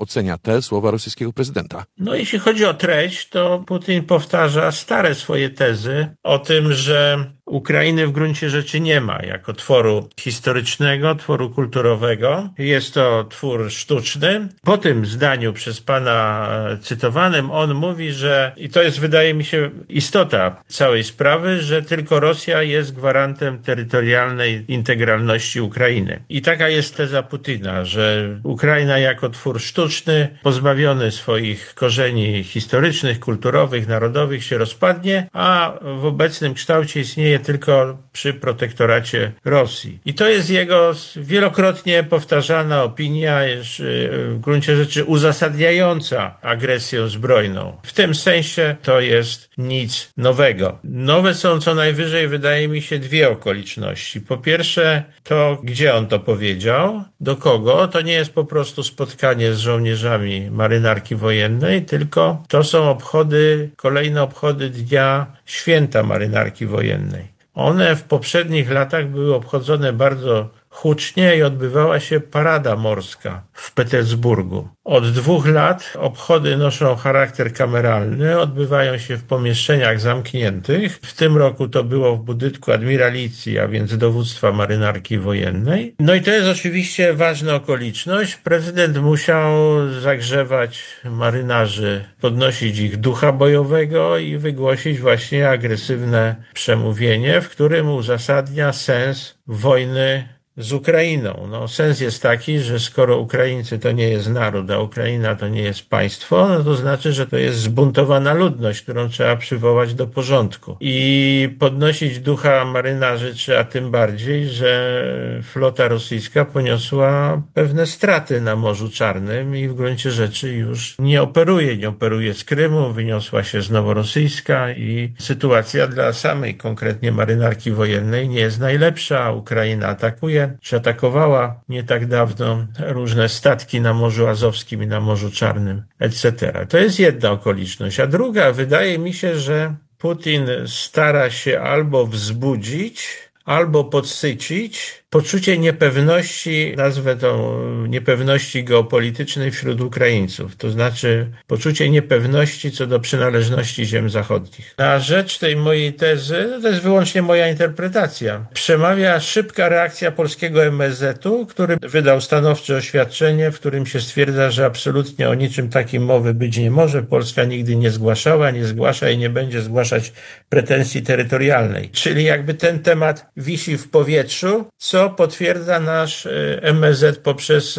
ocenia te słowa rosyjskiego prezydenta? No, jeśli chodzi o treść, to Putin powtarza stare swoje tezy o tym, że Ukrainy w gruncie rzeczy nie ma jako tworu historycznego, tworu kulturowego. Jest to twór sztuczny. Po tym zdaniu przez pana cytowanym on mówi, że, i to jest wydaje mi się istota całej sprawy, że tylko Rosja jest gwarantem terytorialnej integralności Ukrainy. I taka jest teza Putina, że Ukraina jako twór sztuczny, pozbawiony swoich korzeni historycznych, kulturowych, narodowych się rozpadnie, a w obecnym kształcie istnieje tylko przy protektoracie Rosji. I to jest jego wielokrotnie powtarzana opinia, w gruncie rzeczy uzasadniająca agresję zbrojną. W tym sensie to jest nic nowego. Nowe są co najwyżej, wydaje mi się, dwie okoliczności. Po pierwsze, to gdzie on to powiedział, do kogo, to nie jest po prostu spotkanie z żołnierzami marynarki wojennej, tylko to są kolejne obchody Dnia Święta Marynarki Wojennej. One w poprzednich latach były obchodzone bardzo hucznie i odbywała się parada morska w Petersburgu. Od 2 lat obchody noszą charakter kameralny, odbywają się w pomieszczeniach zamkniętych. W tym roku to było w budynku admiralicji, a więc dowództwa marynarki wojennej. No i to jest oczywiście ważna okoliczność. Prezydent musiał zagrzewać marynarzy, podnosić ich ducha bojowego i wygłosić właśnie agresywne przemówienie, w którym uzasadnia sens wojny z Ukrainą. No, sens jest taki, że skoro Ukraińcy to nie jest naród, a Ukraina to nie jest państwo, no to znaczy, że to jest zbuntowana ludność, którą trzeba przywołać do porządku. I podnosić ducha marynarzy, a tym bardziej, że flota rosyjska poniosła pewne straty na Morzu Czarnym i w gruncie rzeczy już nie operuje z Krymu, wyniosła się z Noworosyjska i sytuacja dla samej konkretnie marynarki wojennej nie jest najlepsza. Ukraina atakuje, czy atakowała nie tak dawno różne statki na Morzu Azowskim i na Morzu Czarnym, etc. To jest jedna okoliczność. A druga, wydaje mi się, że Putin stara się albo wzbudzić, albo podsycić poczucie niepewności, nazwę to niepewności geopolitycznej wśród Ukraińców, to znaczy poczucie niepewności co do przynależności ziem zachodnich. Na rzecz tej mojej tezy, to jest wyłącznie moja interpretacja, przemawia szybka reakcja polskiego MSZ-u, który wydał stanowcze oświadczenie, w którym się stwierdza, że absolutnie o niczym takim mowy być nie może. Polska nigdy nie zgłaszała, nie zgłasza i nie będzie zgłaszać pretensji terytorialnej. Czyli jakby ten temat wisi w powietrzu, co potwierdza nasz MSZ poprzez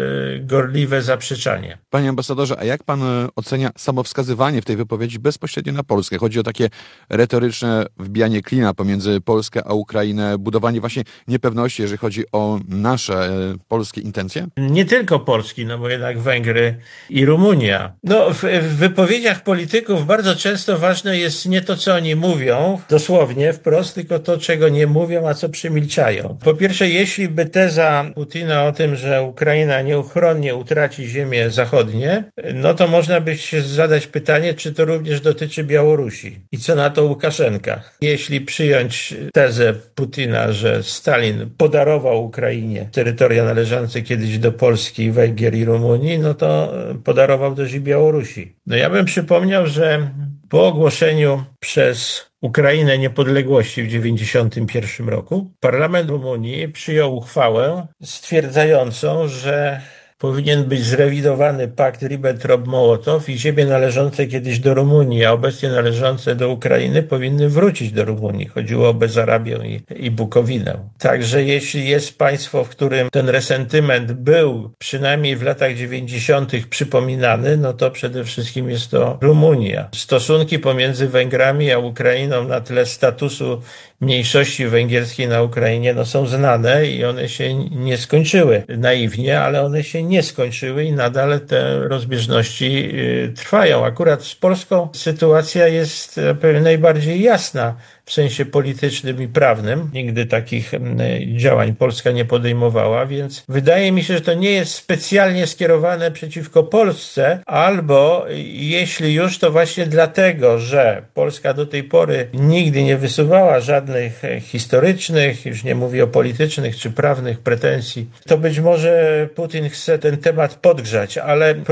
gorliwe zaprzeczanie. Panie ambasadorze, a jak pan ocenia samowskazywanie w tej wypowiedzi bezpośrednio na Polskę? Chodzi o takie retoryczne wbijanie klina pomiędzy Polskę a Ukrainę, budowanie właśnie niepewności, jeżeli chodzi o nasze polskie intencje? Nie tylko Polski, no bo jednak Węgry i Rumunia. No w wypowiedziach polityków bardzo często ważne jest nie to, co oni mówią, dosłownie, wprost, tylko to, czego nie mówią, a co przemilczają. Po pierwsze, jeśli by teza Putina o tym, że Ukraina nieuchronnie utraci ziemie zachodnie, no to można by się zadać pytanie, czy to również dotyczy Białorusi. I co na to Łukaszenka? Jeśli przyjąć tezę Putina, że Stalin podarował Ukrainie terytoria należące kiedyś do Polski, Węgier i Rumunii, no to podarował też i Białorusi. No ja bym przypomniał, że po ogłoszeniu przez Ukrainę niepodległości w 1991 roku parlament Rumunii przyjął uchwałę stwierdzającą, że powinien być zrewidowany pakt Ribbentrop-Mołotow i ziemie należące kiedyś do Rumunii, a obecnie należące do Ukrainy powinny wrócić do Rumunii. Chodziło o Bezarabię i Bukowinę. Także jeśli jest państwo, w którym ten resentyment był przynajmniej w latach 90. przypominany, no to przede wszystkim jest to Rumunia. Stosunki pomiędzy Węgrami a Ukrainą na tle statusu mniejszości węgierskiej na Ukrainie no są znane i one się nie skończyły naiwnie, ale one się nie skończyły i nadal te rozbieżności trwają. Akurat z Polską sytuacja jest pewnie najbardziej jasna w sensie politycznym i prawnym. Nigdy takich działań Polska nie podejmowała, więc wydaje mi się, że to nie jest specjalnie skierowane przeciwko Polsce, albo jeśli już, to właśnie dlatego, że Polska do tej pory nigdy nie wysuwała żadnych historycznych, już nie mówię o politycznych czy prawnych pretensji, to być może Putin chce ten temat podgrzać, ale